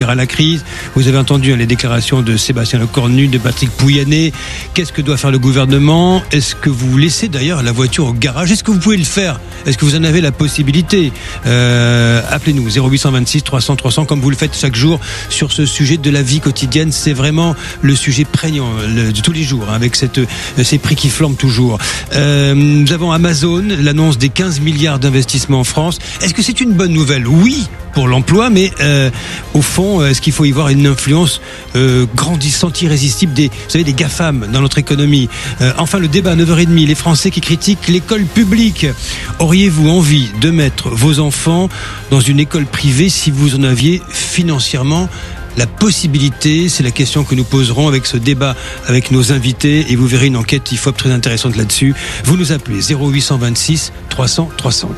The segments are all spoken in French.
à la crise. Vous avez entendu les déclarations de Sébastien Lecornu, de Patrick Pouyanné. Qu'est-ce que doit faire le gouvernement? Est-ce que vous laissez d'ailleurs la voiture au garage? Est-ce que vous pouvez le faire? Est-ce que vous en avez la possibilité? Appelez-nous 0826 300 300 comme vous le faites chaque jour sur ce sujet de la vie quotidienne. C'est vraiment le sujet prégnant de tous les jours, avec ces prix qui flambent toujours. Nous avons Amazon, l'annonce des 15 milliards d'investissements en France. Est-ce que c'est une bonne nouvelle? Oui, pour l'emploi, mais au fond, est-ce qu'il faut y voir une influence grandissante, irrésistible des GAFAM dans notre économie? Enfin, le débat à 9h30, les Français qui critiquent l'école publique. Auriez-vous envie de mettre vos enfants dans une école privée si vous en aviez financièrement la possibilité? C'est la question que nous poserons avec ce débat avec nos invités, et vous verrez une enquête IFOP très intéressante là-dessus. Vous nous appelez 0826 300 300.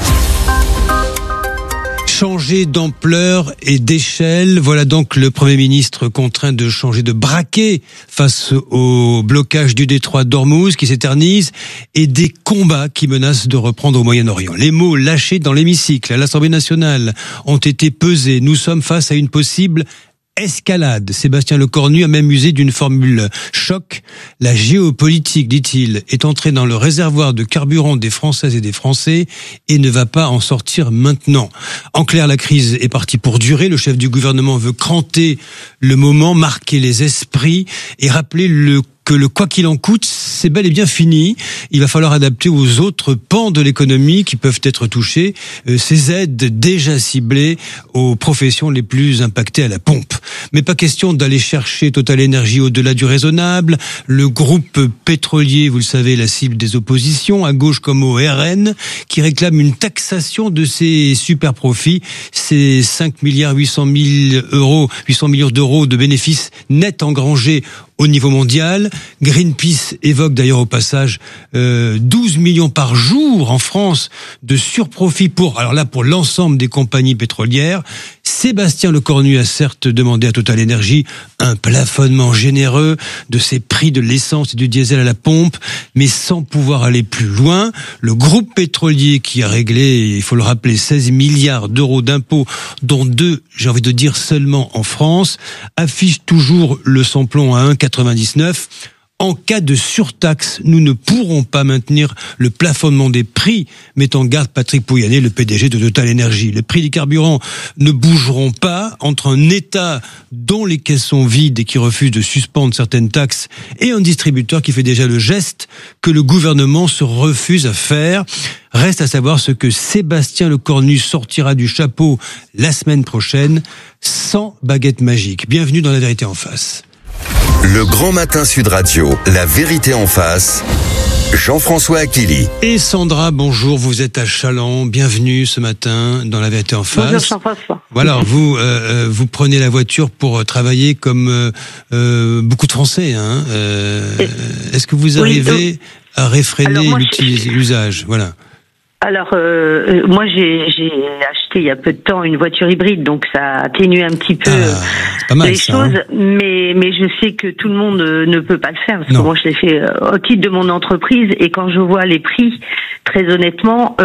Changer d'ampleur et d'échelle, voilà donc le Premier ministre contraint de changer de braquet face au blocage du détroit d'Ormuz qui s'éternise et des combats qui menacent de reprendre au Moyen-Orient. Les mots lâchés dans l'hémicycle à l'Assemblée nationale ont été pesés. Nous sommes face à une possible escalade. Sébastien Lecornu a même usé d'une formule choc. La géopolitique, dit-il, est entrée dans le réservoir de carburant des Françaises et des Français et ne va pas en sortir maintenant. En clair, la crise est partie pour durer. Le chef du gouvernement veut cranter le moment, marquer les esprits et rappeler que le quoi qu'il en coûte, c'est bel et bien fini. Il va falloir adapter aux autres pans de l'économie qui peuvent être touchés ces aides déjà ciblées aux professions les plus impactées à la pompe. Mais pas question d'aller chercher Total Énergie au-delà du raisonnable. Le groupe pétrolier, vous le savez, la cible des oppositions, à gauche comme au RN, qui réclame une taxation de ces super profits, ces 5 milliards 800 millions d'euros de bénéfices nets engrangés au niveau mondial. Greenpeace évoque d'ailleurs au passage 12 millions par jour en France de surprofit pour l'ensemble des compagnies pétrolières. Sébastien Lecornu a certes demandé à Total Énergie un plafonnement généreux de ses prix de l'essence et du diesel à la pompe, mais sans pouvoir aller plus loin. Le groupe pétrolier qui a réglé, il faut le rappeler, 16 milliards d'euros d'impôts, dont 2, j'ai envie de dire seulement en France, affiche toujours le samplon à 1,99. En cas de surtaxe, nous ne pourrons pas maintenir le plafonnement des prix, met en garde Patrick Pouyanné, le PDG de Total Énergie. Les prix des carburants ne bougeront pas entre un État dont les caisses sont vides et qui refuse de suspendre certaines taxes et un distributeur qui fait déjà le geste que le gouvernement se refuse à faire. Reste à savoir ce que Sébastien Lecornu sortira du chapeau la semaine prochaine, sans baguette magique. Bienvenue dans La Vérité en face. Le Grand Matin Sud Radio, La Vérité en face, Jean-François Achilly. Et Sandra, bonjour, vous êtes à Challans, bienvenue ce matin dans La Vérité en face. Bonjour Jean-François. Voilà, vous prenez la voiture pour travailler comme beaucoup de Français. Est-ce que vous arrivez à réfréner l'usage? Voilà. Alors, moi, j'ai acheté il y a peu de temps une voiture hybride, donc ça atténue un petit peu mal, les choses. Mais je sais que tout le monde ne peut pas le faire, parce que moi, je l'ai fait au titre de mon entreprise. Et quand je vois les prix, très honnêtement,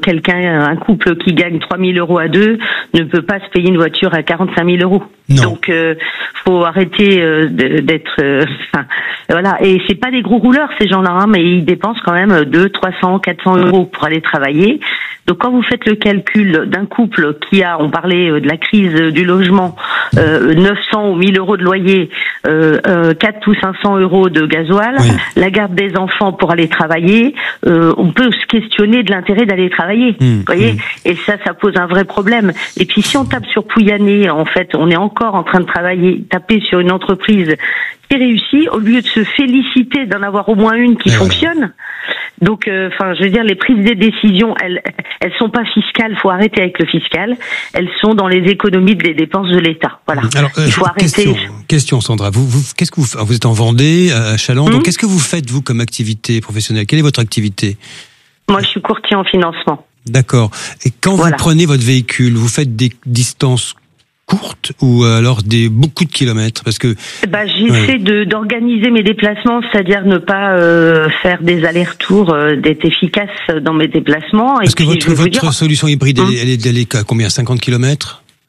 un couple qui gagne 3 000 euros à deux ne peut pas se payer une voiture à 45 000 euros. Non. Donc, faut arrêter d'être... voilà. Et c'est pas des gros rouleurs, ces gens-là, mais ils dépensent quand même 200, 300, 400 euros pour aller travailler. Donc quand vous faites le calcul d'un couple qui a, on parlait de la crise du logement, 900 ou 1000 euros de loyer, 4 ou 500 euros de gasoil, oui, la garde des enfants pour aller travailler, on peut se questionner de l'intérêt d'aller travailler, vous voyez, et ça pose un vrai problème. Et puis si on tape sur Pouyanné, en fait, on est encore en train de taper sur une entreprise qui réussit, au lieu de se féliciter d'en avoir au moins une qui fonctionne. Donc, je veux dire, les prises des décisions, elles sont pas fiscales. Faut arrêter avec le fiscal. Elles sont dans les économies des dépenses de l'État. Voilà. Alors, il faut arrêter. Question, Sandra. Qu'est-ce que vous êtes en Vendée, à Challans. Donc, qu'est-ce que vous faites vous comme activité professionnelle? Quelle est votre activité? Moi, je suis courtier en financement. D'accord. Et quand vous prenez votre véhicule, vous faites des distances courtes ou alors beaucoup de kilomètres, parce que j'essaie d'organiser mes déplacements, c'est-à-dire ne pas faire des allers-retours, d'être efficace dans mes déplacements. Parce que votre solution hybride, elle est à combien, 50 kilomètres?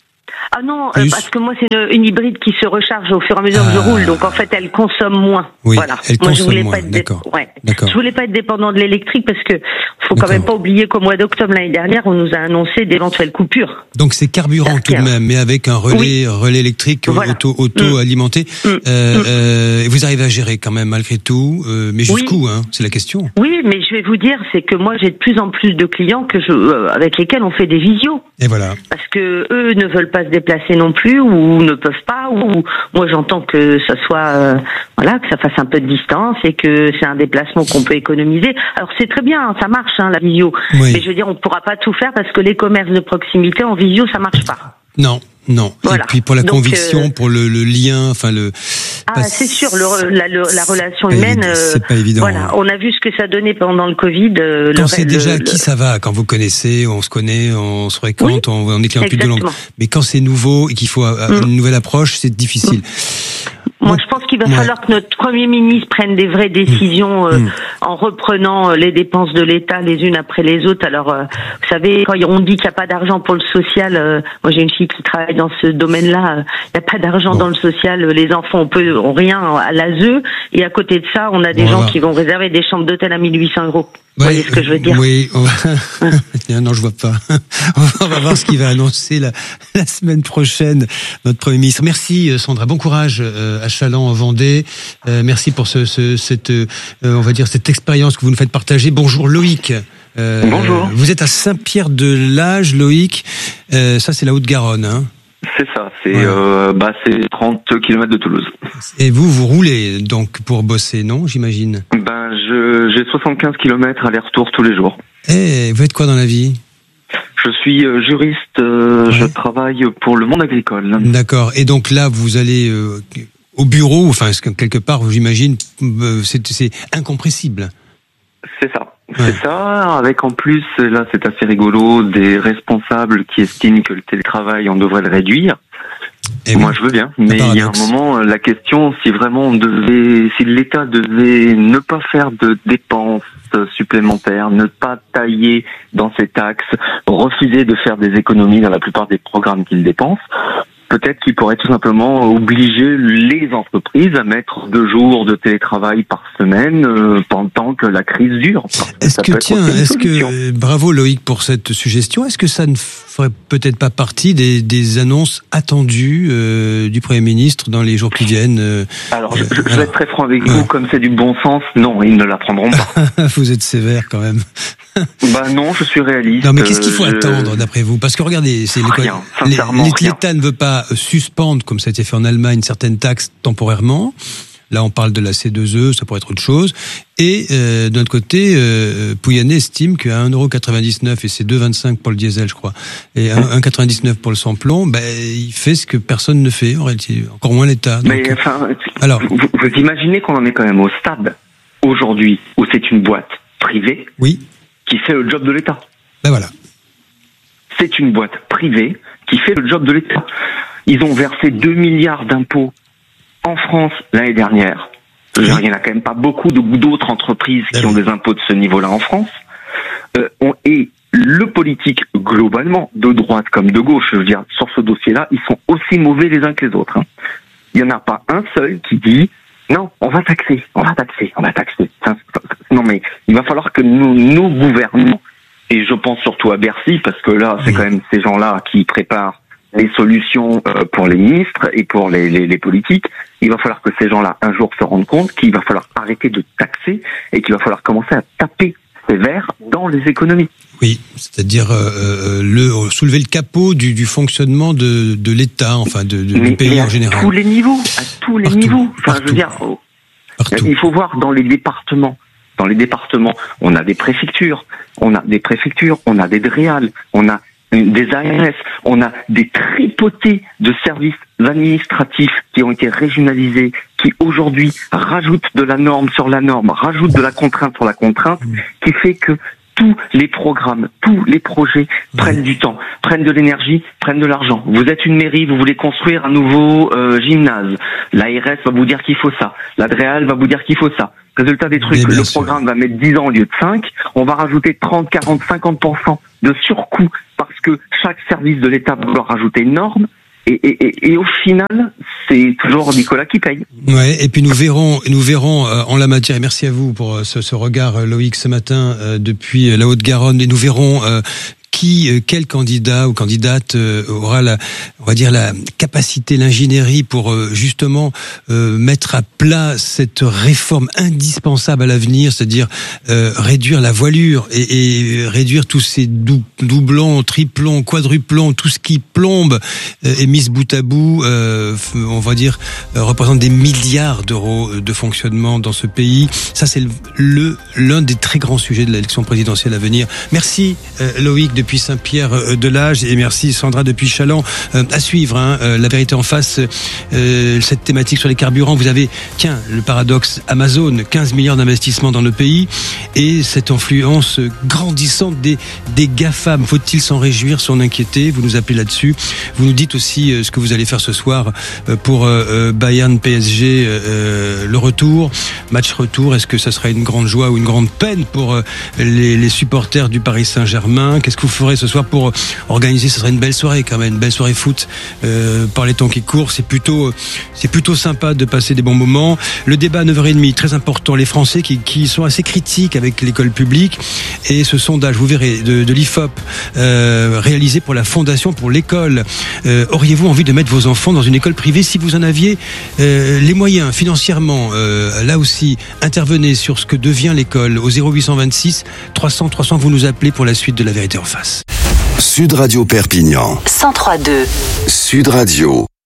Ah non, parce que moi c'est une hybride qui se recharge au fur et à mesure que je roule, donc en fait elle consomme moins. Oui, voilà. elle moi consomme je voulais moins. pas être D'accord. Je voulais pas être dépendant de l'électrique parce que faut quand D'accord. même pas oublier qu'au mois d'octobre l'année dernière, on nous a annoncé d'éventuelles coupures. Donc c'est carburant tout de même, mais avec un relais électrique Voilà. auto-alimenté. Vous arrivez à gérer quand même malgré tout, mais jusqu'où, hein, c'est la question. Oui, mais je vais vous dire, c'est que moi j'ai de plus en plus de clients avec lesquels on fait des visios. Et voilà. Parce que eux ne veulent pas se déplacer non plus ou ne peuvent pas. Ou moi j'entends que ça soit que ça fasse un peu de distance et que c'est un déplacement qu'on peut économiser. Alors c'est très bien, ça marche la visio. Oui. Mais je veux dire, on pourra pas tout faire parce que les commerces de proximité en visio ça marche pas. Non. Voilà. Et puis pour la conviction, pour le lien, enfin c'est sûr, la relation humaine. C'est pas évident. Voilà, on a vu ce que ça donnait pendant le Covid. Quand c'est déjà qui ça va, quand vous connaissez, on se connaît, on se fréquente, on est client plus de longue. Mais quand c'est nouveau et qu'il faut une nouvelle approche, c'est difficile. Moi, je pense qu'il va falloir que notre Premier ministre prenne des vraies décisions en reprenant les dépenses de l'État les unes après les autres. Alors, vous savez, quand on dit qu'il n'y a pas d'argent pour le social, moi j'ai une fille qui travaille dans ce domaine-là, il n'y a pas d'argent dans le social, les enfants ont rien à l'ASE, et à côté de ça, on a des gens qui vont réserver des chambres d'hôtel à 1 800 €. Vous voyez ce que je veux dire? Oui, non, je vois pas. On va voir ce qu'il va annoncer la semaine prochaine, notre Premier ministre. Merci Sandra, bon courage à Chaland en Vendée. Merci pour cette expérience que vous nous faites partager. Bonjour Loïc. Bonjour. Vous êtes à Saint-Pierre-de-Lage, Loïc. Ça, c'est la Haute-Garonne, hein? C'est ça, c'est 30 km de Toulouse. Et vous roulez donc pour bosser, non, j'imagine? J'ai 75 km aller-retour tous les jours. Et vous faites quoi dans la vie? Je suis juriste, je travaille pour le monde agricole. D'accord, et donc là vous allez au bureau, enfin quelque part j'imagine, c'est incompressible. C'est ça. C'est ça, avec en plus, là c'est assez rigolo, des responsables qui estiment que le télétravail, on devrait le réduire. Et moi je veux bien, mais il y a un moment, la question, si vraiment si l'État devait ne pas faire de dépenses supplémentaires, ne pas tailler dans ses taxes, refuser de faire des économies dans la plupart des programmes qu'il dépense, peut-être qu'il pourrait tout simplement obliger les entreprises à mettre 2 jours de télétravail par semaine pendant que la crise dure. Bravo Loïc pour cette suggestion. Est-ce que ça ne ferait peut-être pas partie des annonces attendues du Premier ministre dans les jours qui viennent? Alors, je vais être très franc avec vous, comme c'est du bon sens, non, ils ne la prendront pas. Vous êtes sévère quand même. Non, je suis réaliste. Non, mais qu'est-ce qu'il faut attendre d'après vous? Parce que regardez, l'État ne veut pas suspendre, comme ça a été fait en Allemagne, certaines taxes temporairement. Là, on parle de la C2E, ça pourrait être autre chose. Et de notre côté, Pouyanné estime qu'à 1,99 € et c'est 2,25 pour le diesel, je crois, et 1,99 pour le sans-plomb, il fait ce que personne ne fait en réalité, encore moins l'État. Donc, alors, vous imaginez qu'on en est quand même au stade aujourd'hui où c'est une boîte privée qui fait le job de l'État. Voilà. C'est une boîte privée qui fait le job de l'État. Ils ont versé 2 milliards d'impôts en France l'année dernière. Il n'y en a quand même pas beaucoup d'autres entreprises qui ont des impôts de ce niveau-là en France. Et le politique, globalement, de droite comme de gauche, je veux dire, sur ce dossier-là, ils sont aussi mauvais les uns que les autres. Il n'y en a pas un seul qui dit non, on va taxer. Non, mais il va falloir que nos gouvernements, et je pense surtout à Bercy, parce que là, c'est quand même ces gens-là qui préparent les solutions pour les ministres et pour les politiques. Il va falloir que ces gens-là, un jour, se rendent compte qu'il va falloir arrêter de taxer et qu'il va falloir commencer à taper sévère dans les économies. Oui, c'est-à-dire soulever le capot du fonctionnement de l'État, enfin du pays en général. À tous les niveaux. Enfin, je veux dire, il faut voir dans les départements. Dans les départements, on a des préfectures, on a des DREAL, on a des ARS, on a des tripotées de services administratifs qui ont été régionalisés, qui aujourd'hui rajoutent de la norme sur la norme, rajoutent de la contrainte sur la contrainte, qui fait que tous les programmes, tous les projets prennent du temps, prennent de l'énergie, prennent de l'argent. Vous êtes une mairie, vous voulez construire un nouveau gymnase. L'ARS va vous dire qu'il faut ça. La DREAL va vous dire qu'il faut ça. Résultat des trucs, le programme va mettre 10 ans au lieu de 5. On va rajouter 30, 40, 50% de surcoût parce que chaque service de l'État va vouloir rajouter une norme. Et au final, c'est toujours Nicolas qui paye. Ouais, et puis nous verrons en la matière, et merci à vous pour ce regard, Loïc, ce matin, depuis la Haute-Garonne, et nous verrons quel candidat ou candidate aura la capacité, l'ingénierie pour justement mettre à plat cette réforme indispensable à l'avenir, c'est-à-dire réduire la voilure et réduire tous ces doublons, triplons, quadruplons, tout ce qui plombe et mis bout à bout, on va dire, représente des milliards d'euros de fonctionnement dans ce pays. Ça, c'est l'un des très grands sujets de l'élection présidentielle à venir. Merci Loïc depuis Saint-Pierre-de-Lage et merci Sandra depuis Challans. À suivre, La vérité en face, cette thématique sur les carburants. Vous avez, le paradoxe Amazon, 15 milliards d'investissements dans le pays et cette influence grandissante des GAFAM. Faut-il s'en réjouir, s'en inquiéter? Vous nous appelez là-dessus. Vous nous dites aussi ce que vous allez faire ce soir pour Bayern PSG, le retour, match retour. Est-ce que ça sera une grande joie ou une grande peine pour les supporters du Paris Saint-Germain? Qu'est-ce que vous ferez ce soir pour organiser? Ce sera une belle soirée quand même, une belle soirée foot par les temps qui courent. C'est plutôt sympa de passer des bons moments. Le débat à 9h30, très important. Les Français qui sont assez critiques avec l'école publique et ce sondage, vous verrez, de l'IFOP réalisé pour la Fondation pour l'école. Auriez-vous envie de mettre vos enfants dans une école privée si vous en aviez les moyens financièrement? Là aussi, intervenez sur ce que devient l'école au 0826 300 300. Vous nous appelez pour la suite de La vérité en face. Sud Radio Perpignan 103.2 Sud Radio.